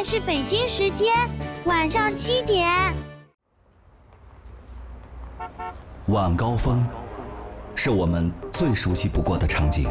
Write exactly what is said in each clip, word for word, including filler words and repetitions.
是北京时间晚上七点。 晚高峰是我们最熟悉不过的场景，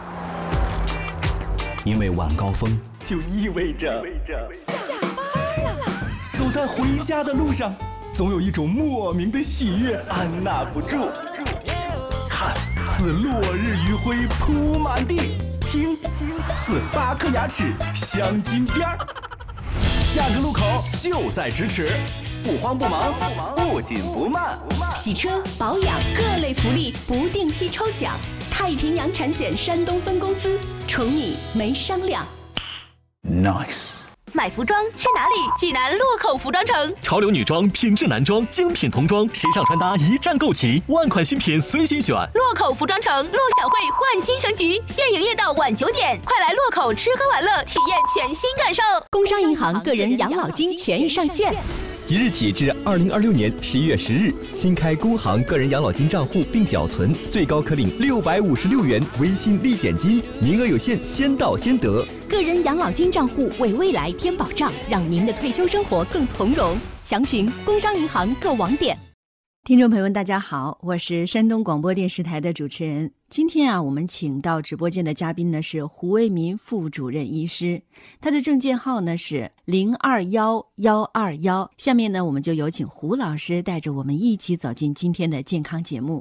因为晚高峰就意味着下班了。 走在回家的路上，总有一种莫名的喜悦按捺不住。看似落日余晖铺满地，听似八颗牙齿镶金边儿。下个路口就在咫尺，不慌不忙，不紧不慢。 洗车保养各类福利不定期抽奖，太平洋产险山东分公司，宠你没商量。 Nice。 买服装去哪里？济南洛口服装城， 潮流女装、品质男装、精品童装、时尚穿搭一站购齐，万款新品随心选。 洛口服装城陆小慧焕新升级，现营业到晚九点，快来洛口吃喝玩乐，体验全新感受。 工商银行个人养老金权益上线。 即日起至二零二六年十一月十日，新开工行个人养老金账户并缴存，最高可领六百五十六元微信立减金，名额有限，先到先得。 个人养老金账户为未来添保障，让您的退休生活更从容。详询工商银行各网点。 听众朋友们，大家好，我是山东广播电视台的主持人。今天啊，我们请到直播间的嘉宾呢是胡为民副主任医师，他的证件号呢是零二幺幺二幺。下面呢，我们就有请胡老师带着我们一起走进今天的健康节目。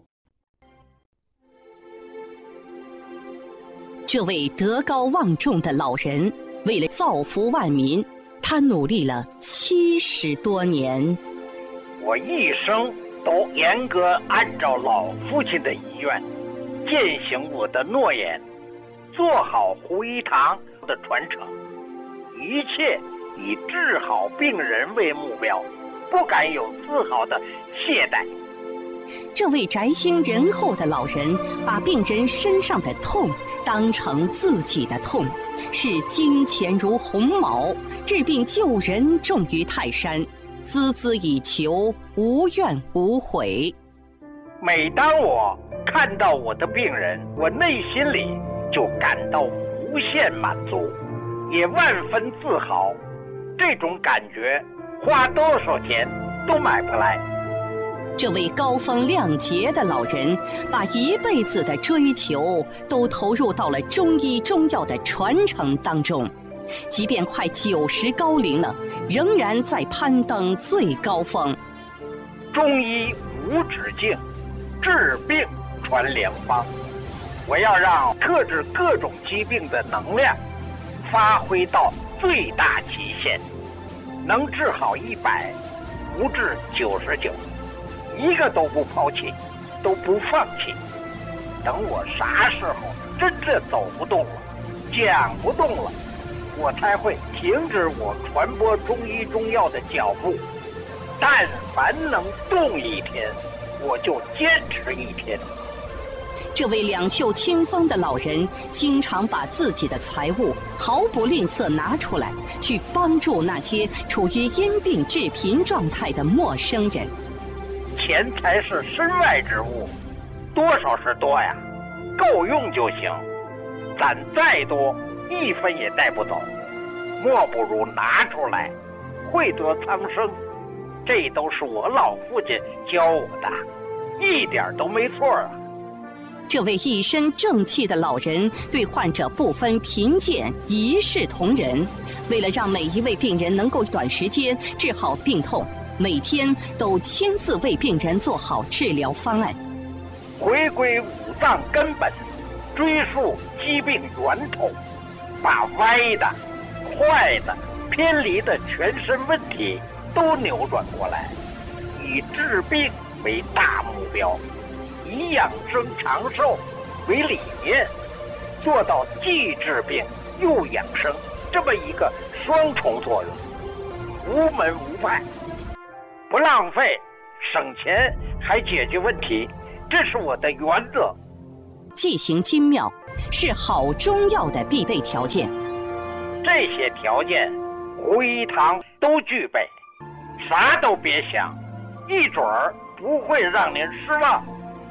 这位德高望重的老人，为了造福万民，他努力了七十多年。 我一生都严格按照老父亲的遗愿，践行我的诺言，做好胡一堂的传承，一切以治好病人为目标，不敢有丝毫的懈怠。 这位宅心仁厚的老人，把病人身上的痛当成自己的痛，视金钱如鸿毛，治病救人重于泰山，孜孜以求，无怨无悔。 每当我看到我的病人，我内心里就感到无限满足，也万分自豪。这种感觉花多少钱都买不来。 这位高风亮节的老人，把一辈子的追求都投入到了中医中药的传承当中，即便快九十高龄了，仍然在攀登最高峰。 中医无止境，治病传良方。我要让克制各种疾病的能量发挥到最大极限，能治好一百，不治九十九，一个都不抛弃，都不放弃。等我啥时候真正走不动了，讲不动了，我才会停止我传播中医中药的脚步。但凡能动一天，我就坚持一天。 这位两袖清风的老人，经常把自己的财物毫不吝啬拿出来，去帮助那些处于因病致贫状态的陌生人。 钱财是身外之物，多少是多呀，够用就行。攒再多，一分也带不走，莫不如拿出来，惠泽苍生。这都是我老父亲教我的，一点都没错啊。 这位一身正气的老人，对患者不分贫贱，一视同仁。为了让每一位病人能够短时间治好病痛，每天都亲自为病人做好治疗方案。 回归五脏根本，追溯疾病源头，把歪的、坏的、偏离的全身问题都扭转过来，以治病为大目标，以养生长寿为理念，做到既治病又养生这么一个双重作用，无门无派，不浪费，省钱还解决问题，这是我的原则。 剂型精妙是好中药的必备条件， 这些条件胡一堂都具备，啥都别想，一准儿不会让您失望。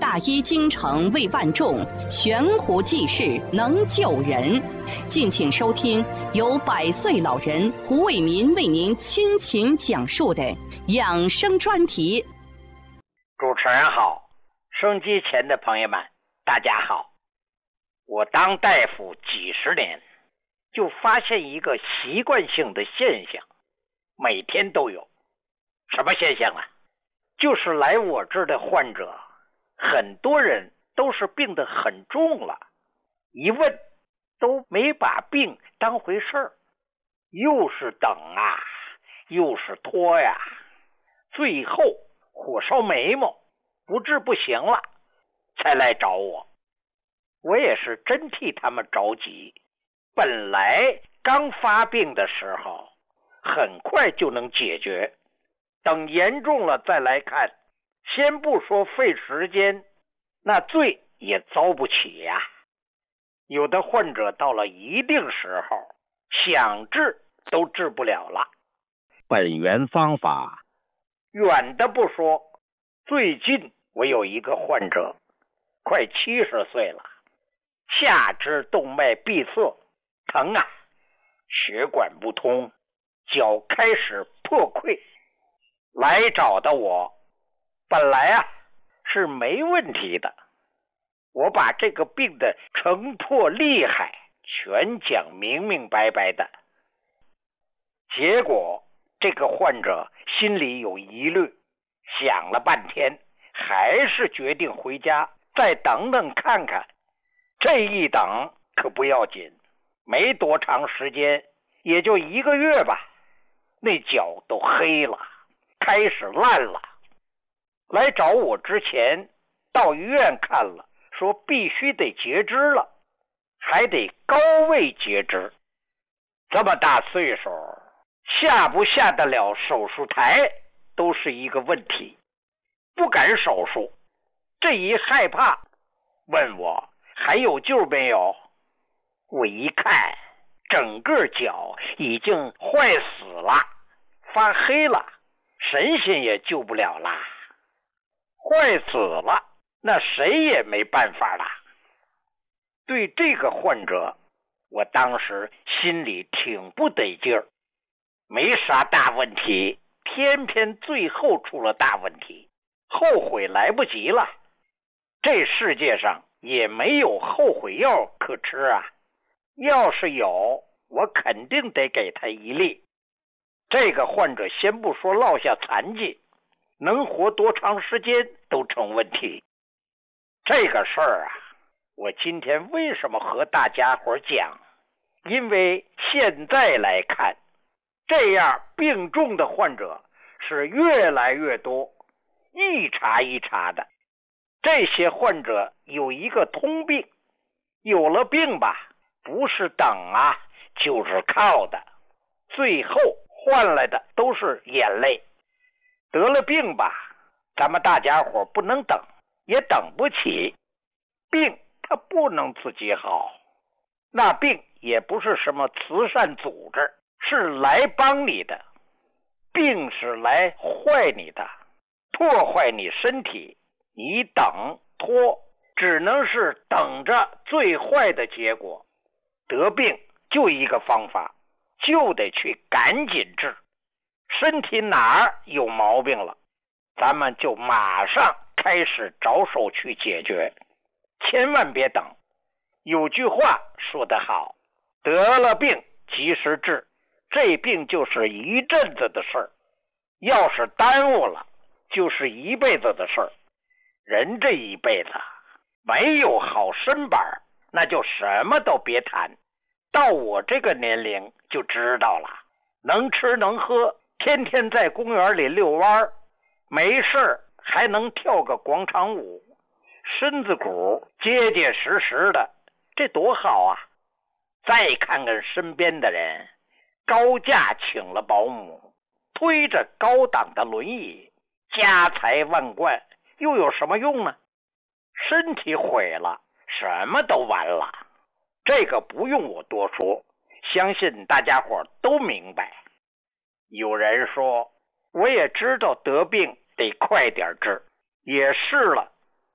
大医精诚为万众，悬壶济世能救人。敬请收听由百岁老人胡伟民为您倾情讲述的养生专题。 主持人好，收音机前的朋友们大家好。我当大夫几十年，就发现一个习惯性的现象，每天都有。什么现象啊？就是来我这儿的患者，很多人都是病得很重了，一问都没把病当回事儿，又是等啊，又是拖呀，最后火烧眉毛，不治不行了，才来找我。我也是真替他们着急，本来刚发病的时候很快就能解决，等严重了再来看，先不说费时间，那罪也遭不起呀。有的患者到了一定时候，想治都治不了了。本源方法远的不说，最近我有一个患者，快七十岁了，下肢动脉闭塞，疼啊，血管不通，脚开始破溃，来找的我。本来啊是没问题的，我把这个病的成破厉害全讲明明白白的。结果这个患者心里有疑虑，想了半天，还是决定回家再等等看看。这一等可不要紧，没多长时间，也就一个月吧，那脚都黑了，开始烂了。来找我之前到医院看了，说必须得截肢了，还得高位截肢。这么大岁数，下不下得了手术台都是一个问题，不敢手术。这一害怕，问我还有救没有？我一看，整个脚已经坏死了，发黑了，神仙也救不了啦。坏死了，那谁也没办法了。对这个患者，我当时心里挺不得劲儿，没啥大问题，偏偏最后出了大问题，后悔来不及了。这世界上也没有后悔药可吃啊，要是有，我肯定得给他一粒。这个患者先不说落下残疾，能活多长时间都成问题。这个事儿啊，我今天为什么和大家伙讲？因为现在来看，这样病重的患者是越来越多，一茬一茬的。这些患者有一个通病，有了病吧，不是等啊，就是靠的，最后换来的都是眼泪。得了病吧，咱们大家伙不能等，也等不起。病它不能自己好，那病也不是什么慈善组织，是来帮你的。病是来坏你的，破坏你身体。你等拖，只能是等着最坏的结果。得病就一个方法，就得去赶紧治。身体哪儿有毛病了，咱们就马上开始着手去解决，千万别等。有句话说得好，得了病及时治，这病就是一阵子的事儿，要是耽误了，就是一辈子的事儿。人这一辈子没有好身板，那就什么都别谈。到我这个年龄就知道了，能吃能喝，天天在公园里遛弯，没事还能跳个广场舞，身子骨结结实实的，这多好啊！再看看身边的人，高价请了保姆，推着高档的轮椅，家财万贯，又有什么用呢？身体毁了，什么都完了。这个不用我多说，相信大家伙都明白。有人说，我也知道得病得快点治，也是了，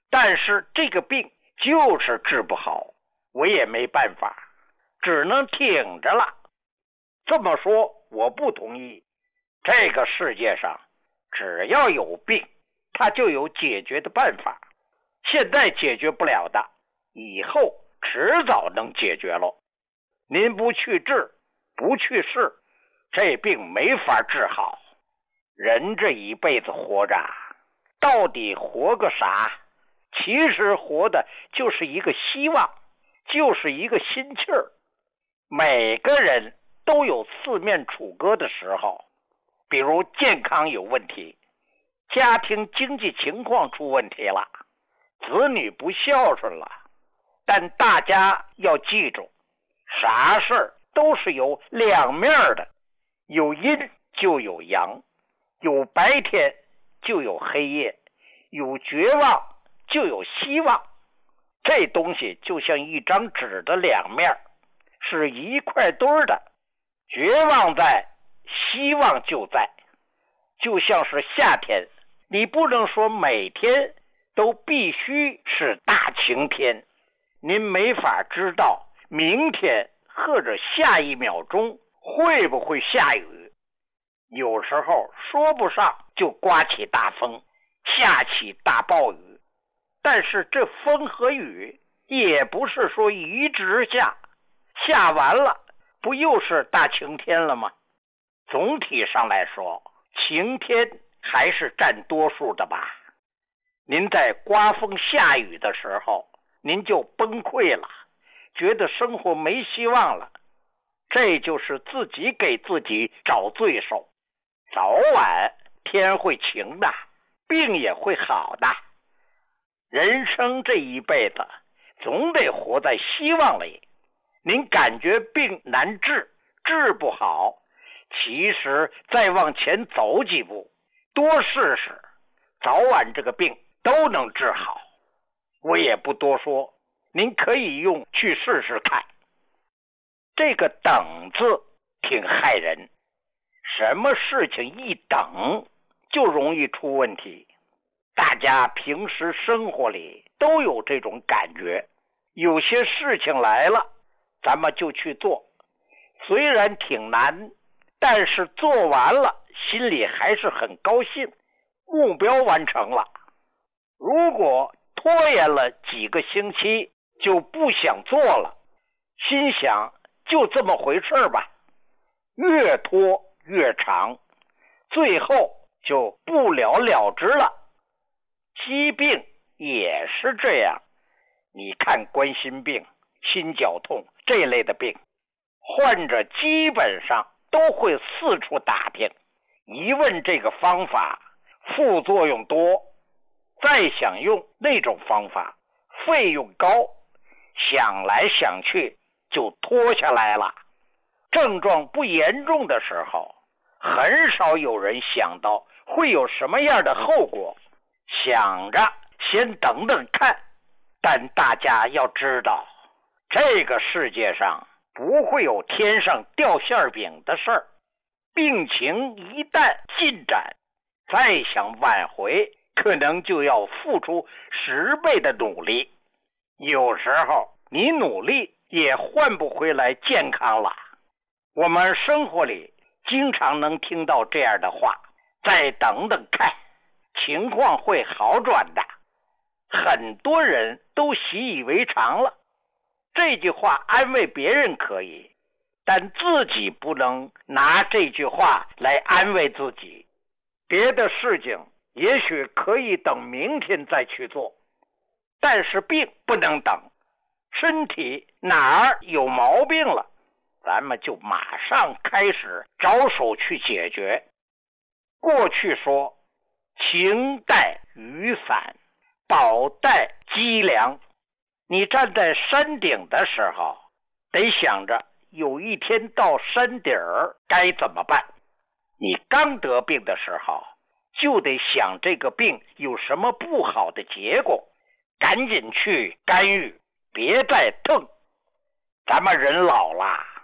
但是这个病就是治不好，我也没办法，只能挺着了。这么说我不同意。这个世界上只要有病，它就有解决的办法。现在解决不了的，以后迟早能解决喽。您不去治，不去试，这病没法治好。人这一辈子活着，到底活个啥？其实活的就是一个希望，就是一个心气儿。每个人都有四面楚歌的时候，比如健康有问题，家庭经济情况出问题了，子女不孝顺了。但大家要记住，啥事儿都是有两面的，有阴就有阳，有白天就有黑夜，有绝望就有希望。这东西就像一张纸的两面，是一块堆的，绝望在，希望就在。就像是夏天，你不能说每天都必须是大晴天，您没法知道明天或者下一秒钟会不会下雨。有时候说不上就刮起大风，下起大暴雨。但是这风和雨也不是说一直下，下完了不又是大晴天了吗？总体上来说，晴天还是占多数的吧。您在刮风下雨的时候，您就崩溃了，觉得生活没希望了，这就是自己给自己找罪受。早晚天会晴的，病也会好的。人生这一辈子总得活在希望里。您感觉病难治，治不好，其实再往前走几步，多试试，早晚这个病都能治好。我也不多说，您可以用去试试看。这个等字挺害人，什么事情一等就容易出问题。大家平时生活里都有这种感觉，有些事情来了，咱们就去做，虽然挺难，但是做完了心里还是很高兴，目标完成了。如果拖延了几个星期就不想做了，心想就这么回事吧，越拖越长，最后就不了了之了。疾病也是这样，你看冠心病、心绞痛这类的病，患者基本上都会四处打听，一问这个方法副作用多，再想用那种方法费用高，想来想去就拖下来了。症状不严重的时候，很少有人想到会有什么样的后果，想着先等等看。但大家要知道，这个世界上不会有天上掉馅饼的事儿。病情一旦进展，再想挽回，可能就要付出十倍的努力。有时候你努力也换不回来健康了。我们生活里经常能听到这样的话，再等等看，情况会好转的。很多人都习以为常了，这句话安慰别人可以，但自己不能拿这句话来安慰自己。别的事情也许可以等明天再去做，但是病不能等。身体哪儿有毛病了，咱们就马上开始着手去解决。过去说晴带雨伞，宝带积粮。你站在山顶的时候，得想着有一天到山顶儿该怎么办。你刚得病的时候，就得想这个病有什么不好的结果，赶紧去干预，别再疼。咱们人老了，